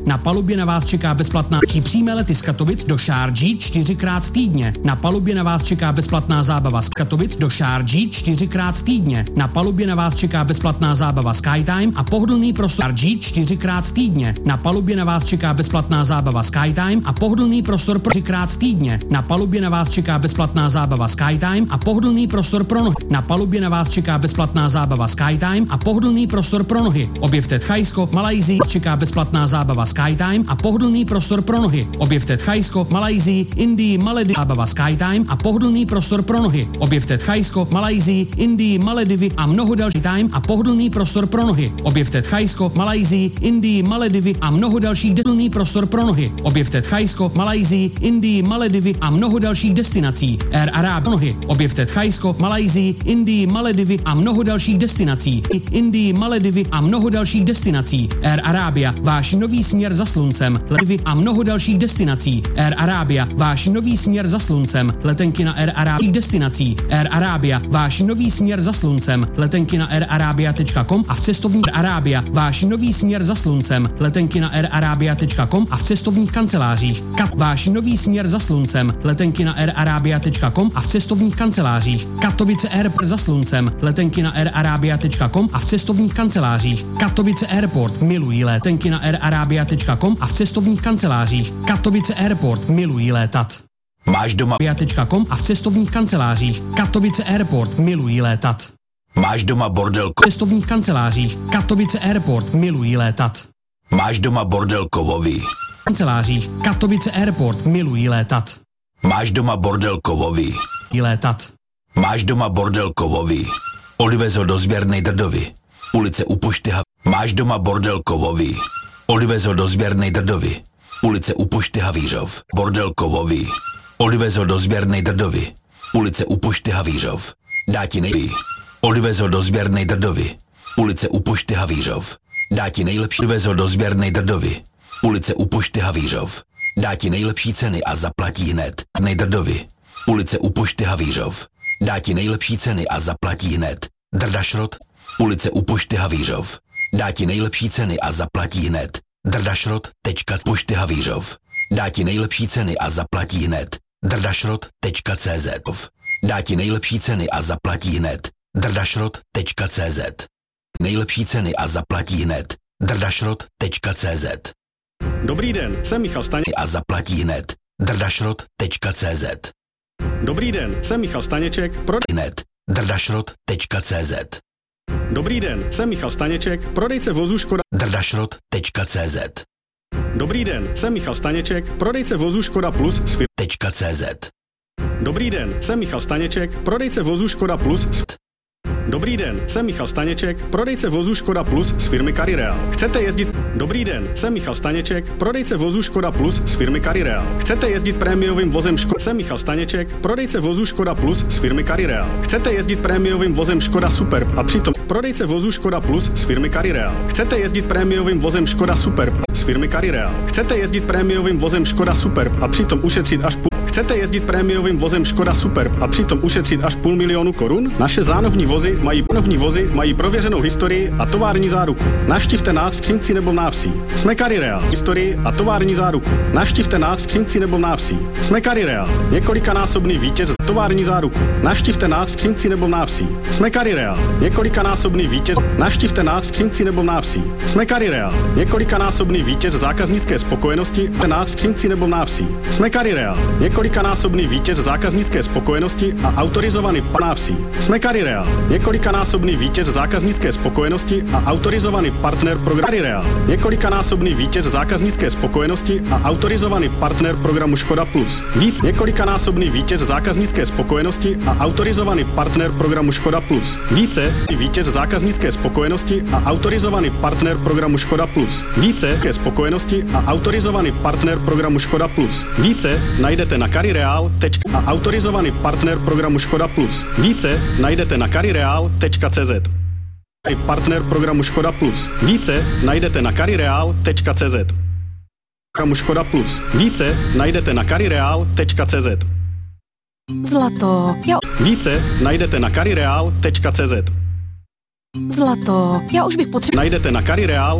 Na palubě na vás čeká bezplatná přímé lety z Katovic do Šárdží 4x týdně. Na palubě na vás čeká bezplatná zábava z Katovic do Šárdží 4x týdně. Na palubě na vás čeká bezplatná zábava Skytime a pohodlný prostor Šárdží 4x týdně. Na palubě na vás čeká bezplatná zábava Skytime a pohodlný prostor pro 3x týdně. Na palubě na vás čeká bezplatná zábava Skytime a pohodlný prostor pro nohy. Na palubě na vás čeká bezplatná zábava Skytime a pohodlný prostor pro nohy. Objevte Thajsko, Malajsii, čeká bezplatná zábava Skytime a pohodlný prostor pro nohy. Objevte Thajsko, Malajsii, Indii, Maledivy, zábava Skytime a pohodlný prostor pro nohy. Objevte Thajsko, Malajsii, Indii, Maledivy a mnoho dalších time a pohodlný prostor pro nohy. Objevte Thajsko, Malajsii, Indii, Maledivy a mnoho dalších pohodlný prostor pro nohy. Objevte Thajsko, Malajsii, Indii, Maledivy a mnoho dalších destinací. Air Arabia nohy. Objevte Thajsko, Malajsii, Indii, Maledivy a mnoho dalších destinací. Indii, Maledivy a mnoho dalších destinací. Air Arabia, váš nový směr za sluncem. Letenky a mnoho dalších destinací. Air Arabia, váš nový směr za sluncem. Letenky na Air Arabia destinací. Air Arabia, váš nový směr za sluncem. Letenky na airarabia.com a v cestovní Air Arabia, váš nový směr za sluncem. Letenky na airarabia.com a v cestovních kancelářích. Váš nový směr za sluncem. Letenky na airarabia.com a v cestovních kancelářích. Katovice Airport za sluncem. Letenky na airarabia.com a v cestovních kancelářích. Katovice Airport milují letenky na airarabia.com a v cestovních kancelářích. Katovice Airport milují létat. Máš doma .com a v cestovních kancelářích. Katovice Airport milují létat. Máš doma bordel V cestovních kancelářích. Katovice Airport milují létat. Máš doma bordel kovový. Kancelářích. Katovice Airport milují létat. Máš doma bordel kovový. Létat. Máš doma bordel kovový. Odvez ho do sběrnej Drdovy. Ulice u Pošty Máš doma bordel kovový. Odvez ho do sběrnej Drdovy. Ulice u Pošty Havířov. Bordel kovový. Odvez ho do sběrnej Drdovy. Ulice u Pošty Havířov. Dá ti nejlepší. Odvez ho do sběrnej Drdovy. Ulice u Pošty Havířov. Dá ti nejlepší. Odvez ho do sběrnej Drdovy. Ulice u Pošty Havířov. Dá ti nejlepší ceny a zaplatí hned. Nejdrdovy. Ulice u Pošty Havířov. Dá ti nejlepší ceny a zaplatí hned. Drdašrot. Ulice u Pošty Havířov. Dá ti nejlepší ceny a zaplatí hned. Drdašrot.Pošty Havířov. Dá ti nejlepší ceny a zaplatí hned. Drdašrot.cz. Dá ti nejlepší ceny a zaplatí hned. Drdašrot.cz. Nejlepší ceny a zaplatí hned. Drdašrot.cz. Dobrý den, jsem Michal Staněček. A zaplatí hned. Drdašrot.cz. Dobrý den, jsem Michal Staněček. Hned. Drdašrot.cz. Dobrý den, jsem Michal Staněček, prodejce vozu Škoda. Drdašrot.cz. Dobrý den, jsem Michal Staněček, prodejce vozu Škoda Plus s .cz. Dobrý den, jsem Michal Staněček, prodejce vozu Škoda Plus s Dobrý den, jsem Michal Staněček, prodejce vozu Škoda Plus z firmy Carireal. Chcete jezdit? Dobrý den, jsem Michal Staněček, prodejce vozu Škoda Plus z firmy Carireal. Chcete jezdit prémiovým vozem Škoda? Jsem Michal Staněček, prodejce vozu Škoda Plus z firmy Carireal. Chcete jezdit prémiovým vozem Škoda Superb a přitom prodejce vozu Škoda Plus z firmy Carireal. Chcete jezdit prémiovým vozem Škoda Superb z firmy Carireal. Chcete jezdit prémiovým vozem Škoda Superb a přitom ušetřit až Chcete jezdit prémiovým vozem Škoda Superb a přitom ušetřit až 500 000 korun? Naše zánovní vozy mají prověřenou historii a tovární záruku. Navštivte nás v Třinci nebo v Návsí. Jsme Carireal. Historii a tovární záruku. Navštivte nás v Třinci nebo v Návsí. Jsme Carireal. Několikanásobný vítěz tovární záruku. Navštivte nás v Třinci nebo v Návsí. Jsme Carireal. Několikanásobný vítěz. Navštivte nás v Třinci nebo v Návsí. Jsme Carireal. Několikanásobný vítěz zákaznické spokojenosti. Nás v Třinci nebo v Návsí. Jsme Carireal. Několikanásobný vítěz zákaznické spokojenosti a autorizovaný Návsí. Jsme Carireal. Několikanásobný vítěz zákaznické spokojenosti a autorizovaný partner programu Carireal. Několikanásobný vítěz zákaznické spokojenosti a autorizovaný partner programu Škoda Plus. Několikanásobný vítěz zákaznické spokojenosti a autorizovaný partner programu Škoda Plus. Více vítěz zákaznické spokojenosti a autorizovaný partner programu Škoda Plus. Více ke spokojenosti a autorizovaný partner programu Škoda Plus. Více najdete na Carireal. A autorizovaný partner programu Škoda Plus. Více najdete na carireal.cz. Partner programu Škoda Plus. Více najdete na carireal.cz. Programu Škoda Plus. Více najdete na carireal.cz. Zlato. Více najdete na carireal.cz. Zlato. Já už bych potřeboval. Najdete na Carireal.